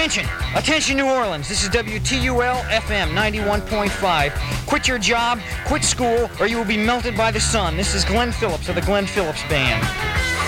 Attention New Orleans, this is WTUL FM 91.5. Quit your job, quit school, or you will be melted by the sun. This is Glenn Phillips of the Glenn Phillips Band.